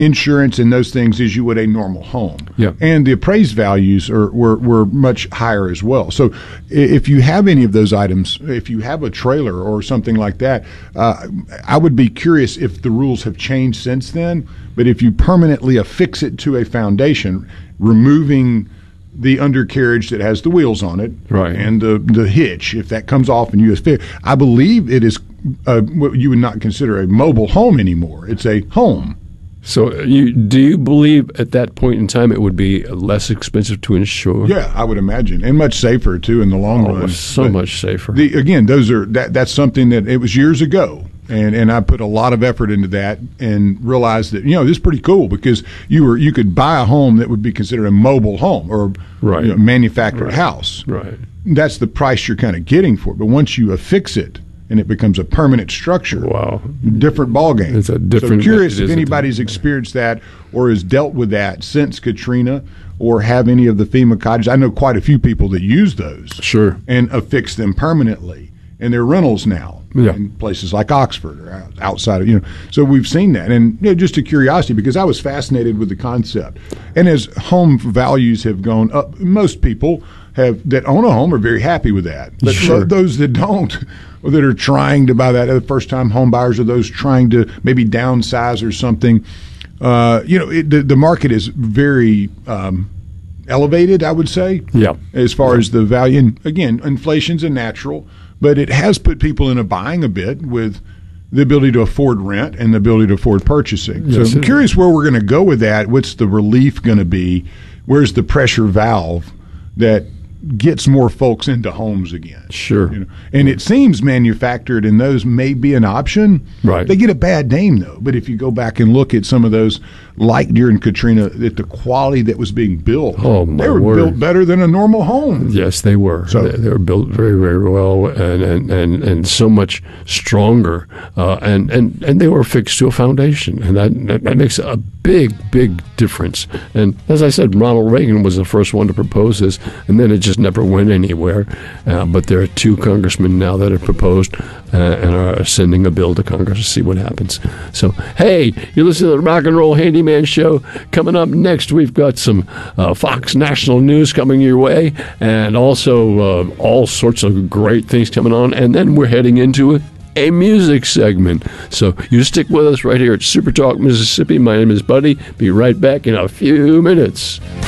insurance and those things as you would a normal home. Yeah. And the appraised values were much higher as well. So if you have any of those items, if you have a trailer or something like that, I would be curious if the rules have changed since then. But if you permanently affix it to a foundation, removing the undercarriage that has the wheels on it, right, and the hitch, if that comes off and you affix, I believe it is what you would not consider a mobile home anymore. It's a home. So do you believe at that point in time it would be less expensive to insure? Yeah, I would imagine, and much safer too in the long run. So much safer. Again, that's something that it was years ago, and I put a lot of effort into that and realized that this is pretty cool because you could buy a home that would be considered a mobile home or manufactured house. Right. That's the price you're kind of getting for it. But once you affix it, and it becomes a permanent structure. Wow. Different ballgame. It's a different. So curious if anybody's experienced that or has dealt with that since Katrina or have any of the FEMA cottages. I know quite a few people that use those. Sure. And affix them permanently. And they're rentals now in places like Oxford or outside of, So we've seen that. And just a curiosity because I was fascinated with the concept. And as home values have gone up, most people that own a home are very happy with that. But those that don't, or that are trying to buy that, the first-time home buyers, or those trying to maybe downsize or something, the market is very elevated, I would say, as far as the value. And again, inflation's a natural, but it has put people in a bind a bit with the ability to afford rent and the ability to afford purchasing. Yes, so I'm curious where we're going to go with that. What's the relief going to be? Where's the pressure valve that gets more folks into homes again? Sure. And it seems manufactured and those may be an option. Right. They get a bad name, though. But if you go back and look at some of those, like during Katrina, at the quality that was being built, they were built better than a normal home. Yes, they were. So they were built very, very well and so much stronger. And they were fixed to a foundation. And that makes a big, big difference. And as I said, Ronald Reagan was the first one to propose this, and then it just never went anywhere. But there are two congressmen now that have proposed and are sending a bill to Congress to see what happens. So, hey, you're listening to the Rock and Roll Handyman Show. Coming up next, we've got some Fox National News coming your way, and also all sorts of great things coming on. And then we're heading into a music segment. So you stick with us right here at Super Talk Mississippi. My name is Buddy. Be right back in a few minutes.